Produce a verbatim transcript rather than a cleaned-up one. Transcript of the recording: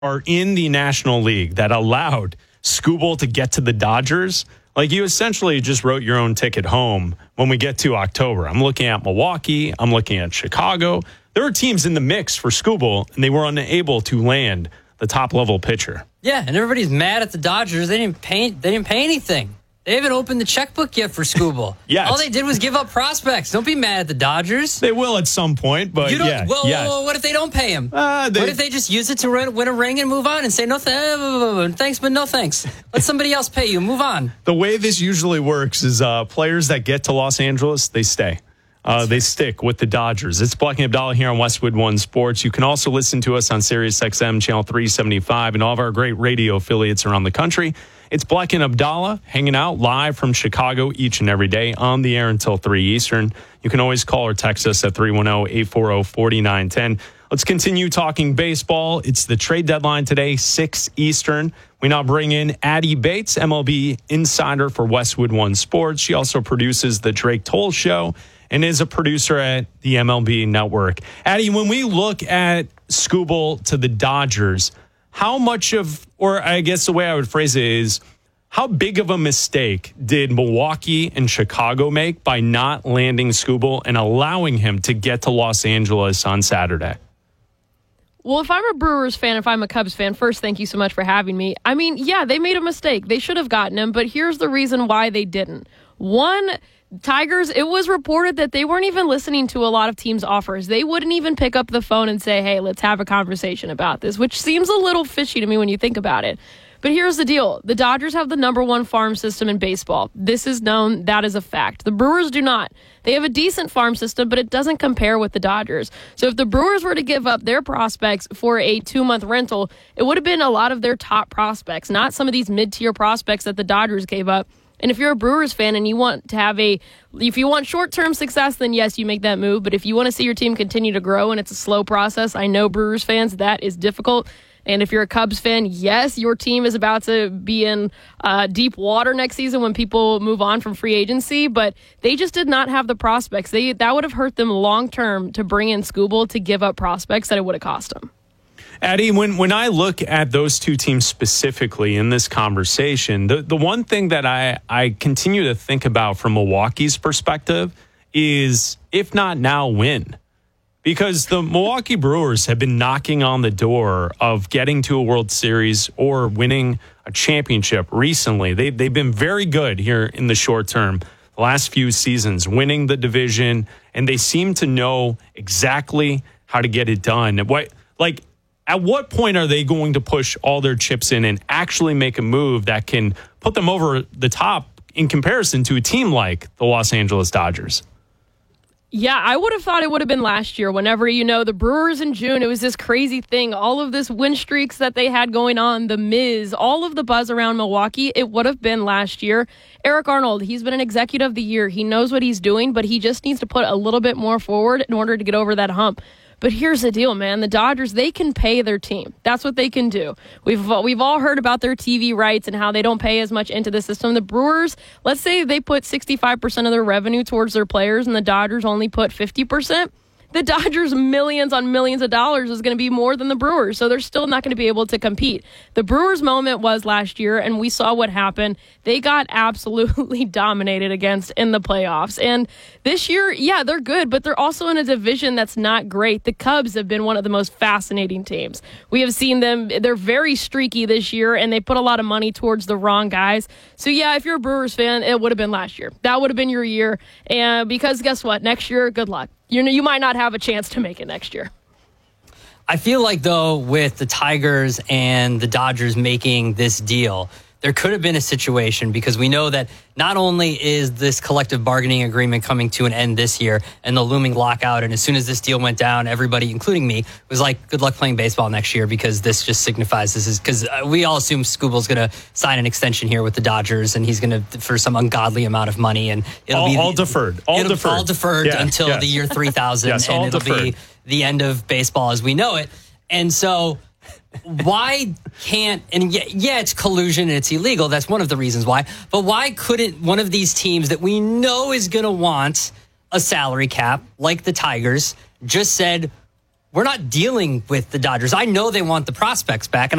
are in the National League that allowed Skubal to get to the Dodgers, like you essentially just wrote your own ticket home when we get to October. I'm looking at Milwaukee. I'm looking at Chicago. There are teams in the mix for Skubal, and they were unable to land the top-level pitcher. Yeah, and everybody's mad at the Dodgers. They didn't pay, they didn't pay anything. They haven't opened the checkbook yet for Skubal. Yeah, all they did was give up prospects. Don't be mad at the Dodgers. They will at some point, but you don't, yeah. Well, yeah. well, what if they don't pay him? Uh, they, what if they just use it to win, win a ring and move on and say, no th- thanks, but no thanks. Let somebody else pay you. Move on. The way this usually works is uh, players that get to Los Angeles, they stay. Uh, they stick with the Dodgers. It's Black and Abdallah here on Westwood One Sports. You can also listen to us on Sirius X M Channel three seventy-five and all of our great radio affiliates around the country. It's Black and Abdallah hanging out live from Chicago each and every day on the air until three Eastern. You can always call or text us at three one zero, eight four zero, four nine one zero. Let's continue talking baseball. It's the trade deadline today, six Eastern. We now bring in Addie Bates, M L B insider for Westwood One Sports. She also produces the Drake Toll Show and is a producer at the M L B Network. Addie, when we look at Skubal to the Dodgers, how much of, or I guess the way I would phrase it is, how big of a mistake did Milwaukee and Chicago make by not landing Skubal and allowing him to get to Los Angeles on Saturday? Well, if I'm a Brewers fan, if I'm a Cubs fan, first, thank you so much for having me. I mean, yeah, they made a mistake. They should have gotten him, but here's the reason why they didn't. One, Tigers, it was reported that they weren't even listening to a lot of teams' offers. They wouldn't even pick up the phone and say, hey, let's have a conversation about this, which seems a little fishy to me when you think about it. But here's the deal. The Dodgers have the number one farm system in baseball. This is known. That is a fact. The Brewers do not. They have a decent farm system, but it doesn't compare with the Dodgers. So if the Brewers were to give up their prospects for a two-month rental, it would have been a lot of their top prospects, not some of these mid-tier prospects that the Dodgers gave up. And if you're a Brewers fan and you want to have a, if you want short-term success, then yes, you make that move. But if you want to see your team continue to grow and it's a slow process, I know Brewers fans, that is difficult. And if you're a Cubs fan, yes, your team is about to be in uh, deep water next season when people move on from free agency. But they just did not have the prospects. They That would have hurt them long-term to bring in Skubal to give up prospects that it would have cost them. Addie, when, when I look at those two teams specifically in this conversation, the, the one thing that I, I continue to think about from Milwaukee's perspective is, if not now, when? Because the Milwaukee Brewers have been knocking on the door of getting to a World Series or winning a championship recently. They, they've been very good here in the short term, the last few seasons, winning the division, and they seem to know exactly how to get it done. What, like, at what point are they going to push all their chips in and actually make a move that can put them over the top in comparison to a team like the Los Angeles Dodgers? Yeah, I would have thought it would have been last year. Whenever, you know, the Brewers in June, it was this crazy thing. All of this win streaks that they had going on, the Miz, all of the buzz around Milwaukee, it would have been last year. Eric Arnold, he's been an executive of the year. He knows what he's doing, but he just needs to put a little bit more forward in order to get over that hump. But here's the deal, man. The Dodgers, they can pay their team. That's what they can do. We've we've all heard about their T V rights and how they don't pay as much into the system. The Brewers, let's say they put sixty-five percent of their revenue towards their players and the Dodgers only put fifty percent. The Dodgers' millions on millions of dollars is going to be more than the Brewers, so they're still not going to be able to compete. The Brewers' moment was last year, and we saw what happened. They got absolutely dominated against in the playoffs. And this year, yeah, they're good, but they're also in a division that's not great. The Cubs have been one of the most fascinating teams. We have seen them. They're very streaky this year, and they put a lot of money towards the wrong guys. So, yeah, if you're a Brewers fan, it would have been last year. That would have been your year. And because guess what? Next year, good luck. You know, you might not have a chance to make it next year. I feel like, though, with the Tigers and the Dodgers making this deal, there could have been a situation because we know that not only is this collective bargaining agreement coming to an end this year and the looming lockout, and as soon as this deal went down, everybody, including me, was like, good luck playing baseball next year because this just signifies this is because we all assume Skubal's going to sign an extension here with the Dodgers and he's going to for some ungodly amount of money and it'll all, be all deferred, all it'll, deferred, all deferred yeah, until yes. the year three thousand yes, and it'll deferred. be the end of baseball as we know it. And so why can't, and yeah, yeah, it's collusion and it's illegal. That's one of the reasons why. But why couldn't one of these teams that we know is going to want a salary cap, like the Tigers, just said, we're not dealing with the Dodgers. I know they want the prospects back, and